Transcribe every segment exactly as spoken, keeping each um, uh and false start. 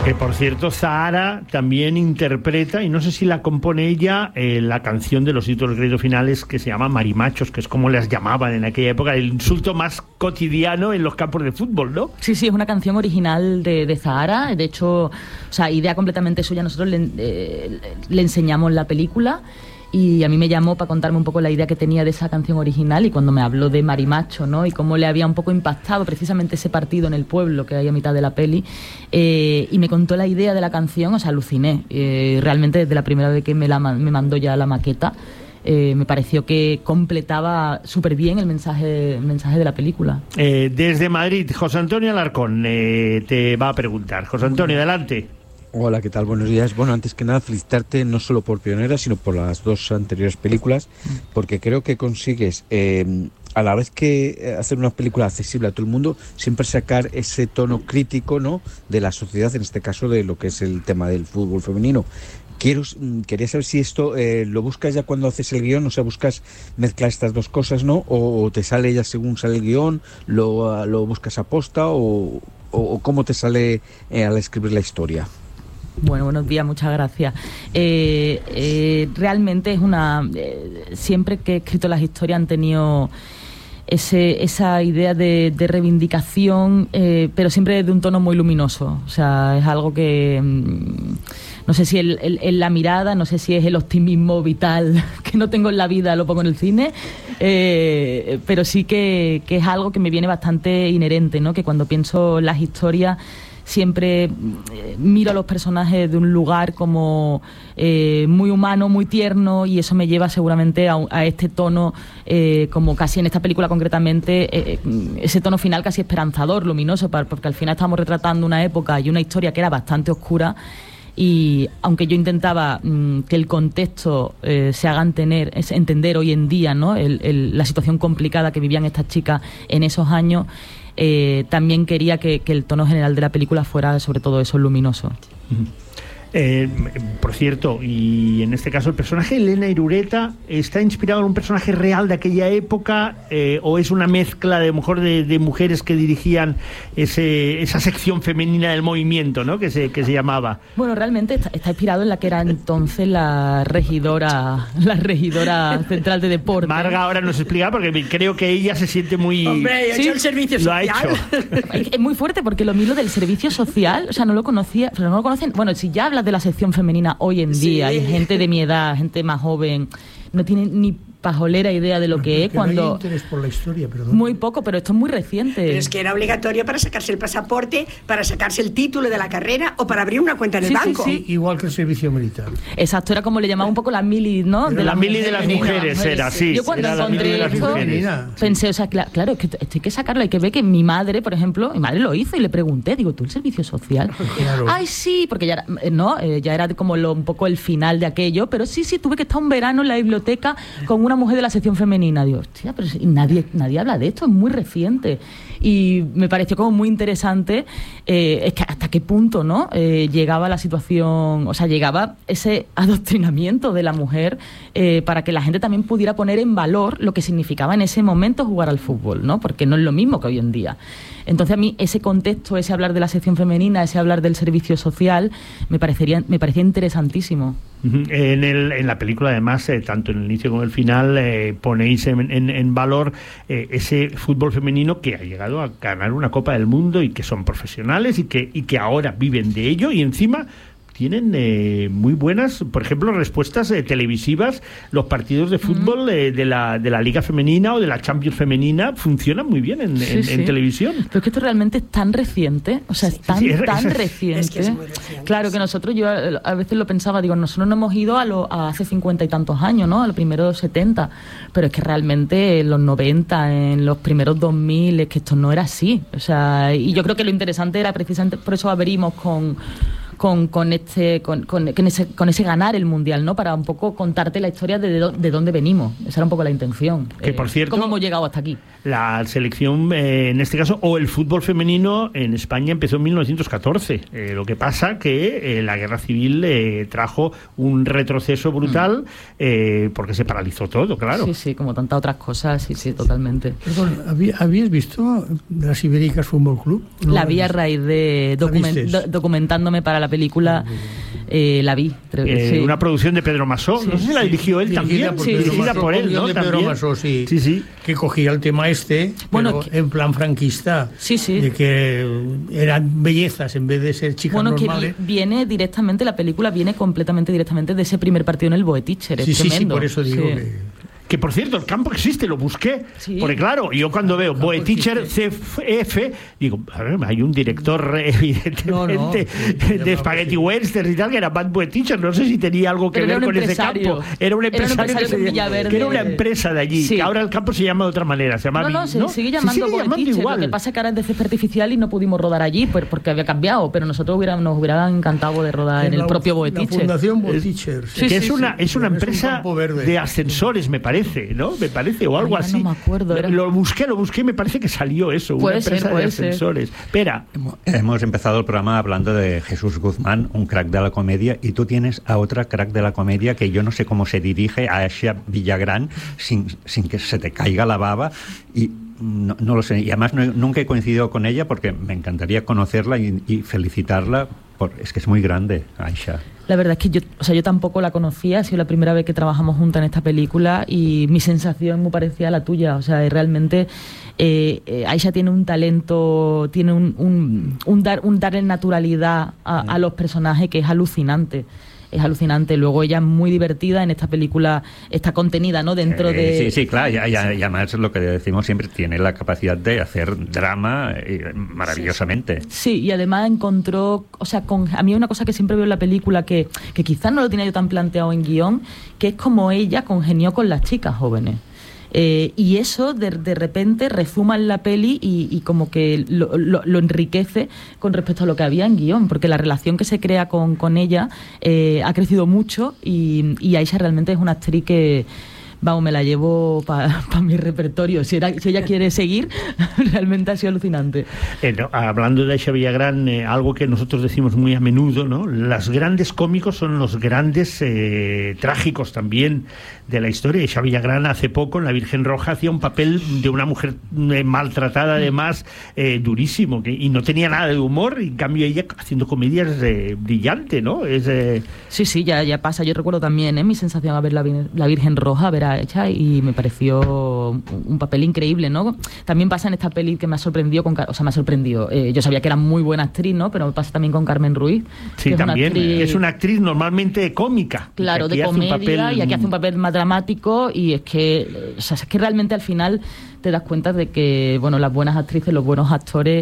Que por cierto, Zahara también interpreta, y no sé si la compone ella, eh, la canción de los títulos de crédito finales que se llama Marimachos, que es como las llamaban en aquella época, el insulto más cotidiano en los campos de fútbol, ¿no? Sí, sí, es una canción original de, de Zahara, de hecho, o sea, idea completamente suya, nosotros le, eh, le enseñamos la película. Y a mí me llamó para contarme un poco la idea que tenía de esa canción original, y cuando me habló de Marimacho, ¿no? Y cómo le había un poco impactado precisamente ese partido en el pueblo que hay a mitad de la peli, eh, y me contó la idea de la canción, o sea, aluciné. Eh, realmente desde la primera vez que me, la, me mandó ya la maqueta, eh, me pareció que completaba súper bien el mensaje, el mensaje de la película. Eh, desde Madrid, José Antonio Alarcón eh, te va a preguntar. José Antonio, adelante. Hola, ¿qué tal? Buenos días. Bueno, antes que nada, felicitarte no solo por Pionera, sino por las dos anteriores películas, porque creo que consigues, eh, a la vez que hacer una película accesible a todo el mundo, siempre sacar ese tono crítico, ¿no?, de la sociedad, en este caso de lo que es el tema del fútbol femenino. Quiero, quería saber si esto eh, lo buscas ya cuando haces el guión, o sea, buscas mezclar estas dos cosas, ¿no? O, o te sale ya según sale el guión, lo, lo buscas a posta, o, o, o cómo te sale eh, al escribir la historia. Bueno, buenos días, muchas gracias. Eh, eh, realmente es una... Eh, siempre que he escrito las historias han tenido ese, esa idea de, de reivindicación, eh, pero siempre de un tono muy luminoso. O sea, es algo que... Mm, no sé si el, el, el, la mirada, no sé si es el optimismo vital que no tengo en la vida, lo pongo en el cine, eh, pero sí que, que es algo que me viene bastante inherente, ¿no? Que cuando pienso las historias siempre eh, miro a los personajes de un lugar como eh, muy humano, muy tierno, y eso me lleva seguramente a, a este tono, eh, como casi en esta película concretamente, eh, ese tono final casi esperanzador, luminoso, porque al final estamos retratando una época y una historia que era bastante oscura. Y aunque yo intentaba mmm, que el contexto eh, se haga entender, es entender hoy en día, ¿no?, el, el, la situación complicada que vivían estas chicas en esos años, eh, también quería que, que el tono general de la película fuera sobre todo eso, luminoso. Uh-huh. Eh, por cierto, y en este caso el personaje de Elena Irureta está inspirado en un personaje real de aquella época, eh, o es una mezcla de mejor de, de mujeres que dirigían ese, esa sección femenina del movimiento, ¿no?, que se, que se llamaba. Bueno, realmente está, está inspirado en la que era entonces la regidora la regidora central de deporte. Marga ahora nos explica, porque creo que ella se siente muy... Hombre, ¿sí? Hecho el servicio social. Lo ha hecho. Es muy fuerte, porque lo mío del servicio social, o sea, no lo conocía, pero no lo conocen. Bueno, si ya hablas de la sección femenina hoy en día, sí, hay gente de mi edad, gente más joven, no tiene ni pajolera idea de lo que es, cuando... No hay interés por la historia, perdón. Muy poco, pero esto es muy reciente. Pero es que era obligatorio para sacarse el pasaporte, para sacarse el título de la carrera o para abrir una cuenta en el sí, banco. Sí, sí. Igual que el servicio militar. Exacto, era como le llamaba un poco la mili, ¿no? De la, la mili de las mujeres, mujeres era, sí. Yo cuando era encontré esto, pensé, o sea, claro, claro, es que esto hay que sacarlo, hay que ver que mi madre, por ejemplo, mi madre lo hizo, y le pregunté, digo, ¿tú el servicio social? Claro. Ay, sí, porque ya era, no, eh, ya era como lo, un poco el final de aquello, pero sí, sí, tuve que estar un verano en la biblioteca con una mujer de la sección femenina. Dios, tía, pero nadie, nadie habla de esto, es muy reciente. Y me pareció como muy interesante, eh, es que hasta qué punto, ¿no?, eh, llegaba la situación, o sea, llegaba ese adoctrinamiento de la mujer, eh, para que la gente también pudiera poner en valor lo que significaba en ese momento jugar al fútbol, ¿no?, porque no es lo mismo que hoy en día. Entonces a mí ese contexto, ese hablar de la sección femenina, ese hablar del servicio social, me parecería, me parecía interesantísimo. Uh-huh. En, el, en la película, además, eh, tanto en el inicio como en el final, eh, ponéis en, en, en valor eh, ese fútbol femenino que ha llegado a ganar una Copa del Mundo, y que son profesionales y que, y que ahora viven de ello, y encima tienen eh, muy buenas, por ejemplo, respuestas eh, televisivas. Los partidos de fútbol mm. eh, de, la, de la Liga Femenina o de la Champions Femenina funcionan muy bien en, sí, en, sí. en televisión. Pero es que esto realmente es tan reciente, o sea, sí, es tan, sí, es, tan es, reciente. Es que es muy reciente. Claro, que nosotros, yo a veces lo pensaba, digo, nosotros no hemos ido a, lo, a hace cincuenta y tantos años, ¿no?, a los primeros setenta, pero es que realmente en los noventa, en los primeros dos mil, es que esto no era así. O sea, y yo creo que lo interesante era precisamente, por eso abrimos con... con, con este con, con, con ese con ese ganar el mundial, ¿no? Para un poco contarte la historia de, de, de dónde venimos. Esa era un poco la intención. Que por cierto, cómo hemos llegado hasta aquí. La selección, eh, en este caso, o el fútbol femenino en España empezó en mil novecientos catorce. Eh, lo que pasa que eh, la guerra civil eh, trajo un retroceso brutal, eh, porque se paralizó todo, claro. Sí, sí, como tantas otras cosas, sí, sí, totalmente. Perdón, ¿habías visto las Ibéricas Fútbol Club? ¿No la vi a raíz de document, do, documentándome para la película, eh, la vi. Creo que, eh, sí. Una producción de Pedro Masó, sí, no sé si la dirigió él también, por sí, dirigida por él, ¿no? De Pedro también. Masó, sí, sí, sí, que cogía el tema este, bueno, pero que, en plan franquista, sí, sí. de que eran bellezas en vez de ser chicas bueno, normales. Que viene directamente, la película viene completamente directamente de ese primer partido en el Boeticher, sí, es sí, tremendo. Sí, por eso digo sí. que... Que por cierto, el campo existe, lo busqué. Sí. Porque claro, yo cuando veo Boeticher C F, digo, a ver, hay un director evidentemente no, no, de, de Spaghetti Westerns y tal, que era Bad Boeticher, no sé si tenía algo que Pero ver con ese campo. Era un empresario, era un empresario que, se, Villaverde, que era una empresa de allí, sí. Que ahora el campo se llama de otra manera. Se llama no, no, se ¿no? sigue llamando se sigue Boeticher, llamando igual. Lo que pasa es que ahora es de césped artificial y no pudimos rodar allí porque había cambiado, pero nosotros hubiera, nos hubiera encantado de rodar en, en la, el propio Boeticher. La Fundación Boeticher. Sí, que sí, es sí, una, es una empresa es un de ascensores, me parece, ¿no? Me parece, o algo Ay, así. No me acuerdo. Era... Lo busqué, lo busqué, me parece que salió eso, puede una empresa ser, de ascensores. Ser. Espera. Hemos empezado el programa hablando de Jesús Guzmán, un crack de la comedia, y tú tienes a otra crack de la comedia que yo no sé cómo se dirige, a Aisha Villagrán, sin, sin que se te caiga la baba, y no, no lo sé. Y además no, nunca he coincidido con ella porque me encantaría conocerla y, y felicitarla, por, es que es muy grande, Aisha. La verdad es que yo, o sea, yo tampoco la conocía, ha sido la primera vez que trabajamos juntas en esta película y mi sensación es muy parecida a la tuya, o sea, realmente eh, eh, Aisha tiene un talento, tiene un, un, un, dar, un darle naturalidad a, a los personajes que es alucinante. Es alucinante. Luego ella es muy divertida en esta película, está contenida, ¿no? Dentro eh, de... Sí, sí, claro, y, y, y además lo que decimos siempre, tiene la capacidad de hacer drama eh, maravillosamente. Sí, sí, y además encontró, o sea, con, a mí hay una cosa que siempre veo en la película que, que quizás no lo tenía yo tan planteado en guión, que es como ella congenió con las chicas jóvenes. Eh, y eso de, de repente rezuma en la peli y, y como que lo, lo, lo enriquece con respecto a lo que había en guión, porque la relación que se crea con, con ella eh, ha crecido mucho y, y Aisha realmente es una actriz que, vamos, me la llevo para pa mi repertorio. Si, era, si ella quiere seguir, realmente ha sido alucinante. Eh, no, hablando de Aisha Villagrán, eh, algo que nosotros decimos muy a menudo, ¿no? Los grandes cómicos son los grandes eh, trágicos también de la historia. Aisha Villagrán hace poco en La Virgen Roja hacía un papel de una mujer eh, maltratada, además, eh, durísimo, que, y no tenía nada de humor, y en cambio ella haciendo comedias eh, brillante, ¿no? Es, eh... Sí, sí, ya, ya pasa. Yo recuerdo también eh, mi sensación a ver La, la Virgen Roja, ver a hecha y me pareció un papel increíble, ¿no? También pasa en esta peli que me ha sorprendido, con, o sea, me ha sorprendido. Eh, yo sabía que era muy buena actriz, ¿no? Pero me pasa también con Carmen Ruiz. Sí, que también. Es una actriz, es una actriz normalmente cómica. Claro, de comedia, papel... y aquí hace un papel más dramático y es que, o sea, es que realmente al final te das cuenta de que, bueno, las buenas actrices, los buenos actores,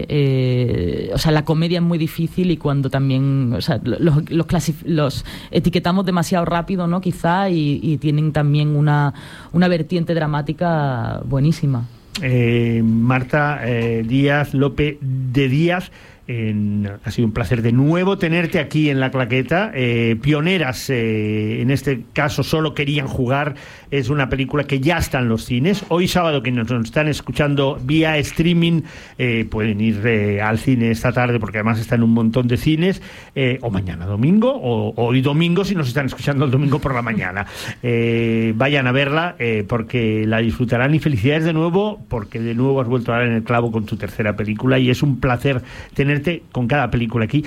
eh, o sea, la comedia es muy difícil y cuando también, o sea, los, los, clasif- los etiquetamos demasiado rápido, ¿no? Quizá, y, y tienen también una, una vertiente dramática buenísima. Eh, Marta eh, Díaz López de Díaz, En, ha sido un placer de nuevo tenerte aquí en La Claqueta. Eh, pioneras, eh, en este caso, Solo querían jugar. Es una película que ya está en los cines. Hoy sábado, que nos, nos están escuchando vía streaming, eh, pueden ir eh, al cine esta tarde, porque además está en un montón de cines, eh, o mañana domingo, o hoy domingo si nos están escuchando el domingo por la mañana. Eh, vayan a verla, eh, porque la disfrutarán, y felicidades de nuevo, porque de nuevo has vuelto a dar en el clavo con tu tercera película, y es un placer tener con cada película aquí.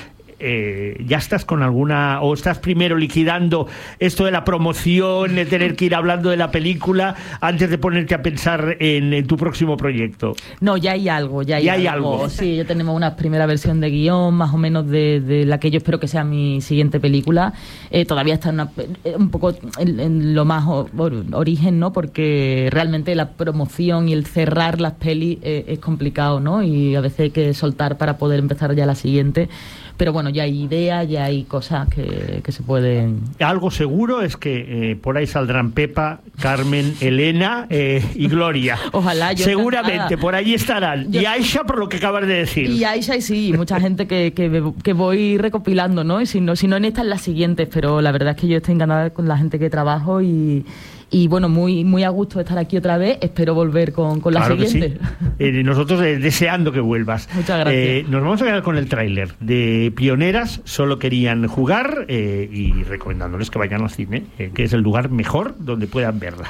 Eh, ¿ya estás con alguna, o estás primero liquidando esto de la promoción, de tener que ir hablando de la película antes de ponerte a pensar en, en tu próximo proyecto? No, ya hay algo, ya hay, ¿Ya hay algo. algo? Sí, ya tenemos una primera versión de guión, más o menos de, de la que yo espero que sea mi siguiente película. Eh, todavía está una, un poco en, en lo más o, or, origen, ¿no? Porque realmente la promoción y el cerrar las pelis eh, es complicado, ¿no? Y a veces hay que soltar para poder empezar ya la siguiente. Pero bueno, bueno, ya hay ideas, ya hay cosas que, que se pueden... Algo seguro es que eh, por ahí saldrán Pepa, Carmen, Elena eh, y Gloria. Ojalá, yo seguramente, encantada. Por allí estarán. Yo... Y Aisha, por lo que acabas de decir. Y Aisha, y sí, mucha gente que, que, que voy recopilando, ¿no? Y si no, si no en estas, las siguientes, pero la verdad es que yo estoy encantada con la gente que trabajo y... Y bueno, muy muy a gusto de estar aquí otra vez. Espero volver con, con la claro siguiente. Sí. Eh, nosotros eh, deseando que vuelvas. Muchas gracias. Eh, nos vamos a quedar con el tráiler de Pioneras. Solo querían jugar eh, y recomendándoles que vayan al cine, eh, que es el lugar mejor donde puedan verla.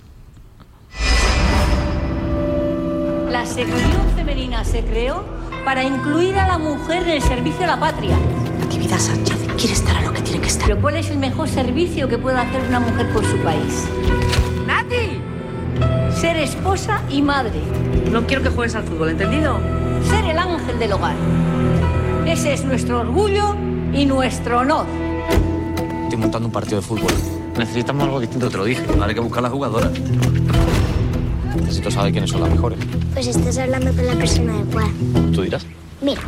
La sección femenina se creó para incluir a la mujer en el servicio a la patria. Natividad Sánchez quiere estar a lo que tiene que estar. Pero ¿cuál es el mejor servicio que puede hacer una mujer por su país? ¡Nati! Ser esposa y madre. No quiero que juegues al fútbol, ¿entendido? Ser el ángel del hogar. Ese es nuestro orgullo y nuestro honor. Estoy montando un partido de fútbol. Necesitamos algo distinto, te lo dije. Ahora hay que buscar las jugadoras. Necesito saber quiénes son las mejores. Pues estás hablando con la persona adecuada. ¿Tú dirás? Mira.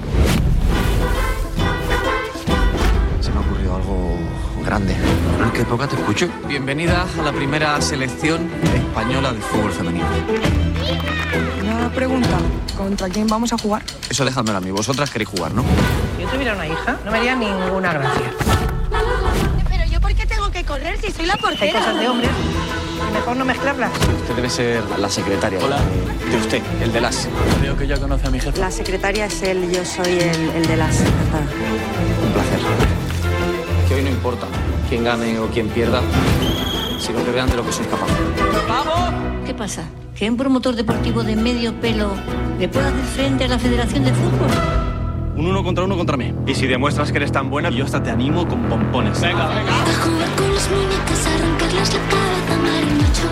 Se me ha ocurrido algo grande. ¿En qué época te escucho? Bienvenida a la primera selección española de fútbol femenino. Una pregunta. ¿Contra quién vamos a jugar? Eso dejádmelo a mí. Vosotras queréis jugar, ¿no? Si yo tuviera una hija, no me haría ninguna gracia. Pero yo, ¿por qué tengo que correr si soy la portera? Hay cosas de hombres. Mejor no mezclarlas. Usted debe ser la secretaria. Hola. De usted, el de las. Creo que ya conoce a mi jefe. La secretaria es él, yo soy el, el de las. Un placer. Que hoy no importa quién gane o quién pierda, sino que vean de lo que sois capaces. ¡Vamos! ¿Qué pasa? ¿Que un promotor deportivo de medio pelo le puede hacer frente a la Federación de Fútbol? Un uno contra uno contra mí. Y si demuestras que eres tan buena, yo hasta te animo con pompones. Venga, venga. A jugar con las muñecas, a arrancarles la cabeza, marimacho.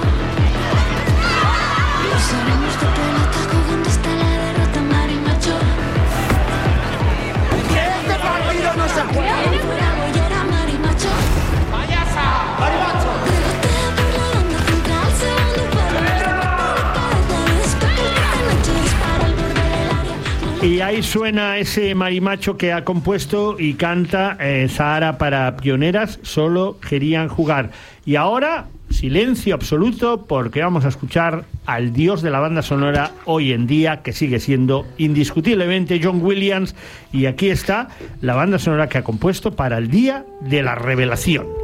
Los haremos de pelota, jugando hasta la derrota, marimacho. ¡Que este partido no se juega! Bravo, y era marimacho. ¡Payasa! ¡Marimacho! Rebotea por la banda central, segundo palo. Despeja el catenacho, dispara al borde del área. Y ahí suena ese marimacho que ha compuesto y canta eh, Zahara para Pioneras. Solo querían jugar. Y ahora, silencio absoluto, porque vamos a escuchar al dios de la banda sonora hoy en día, que sigue siendo indiscutiblemente John Williams. Y aquí está la banda sonora que ha compuesto para el Día de la Revelación.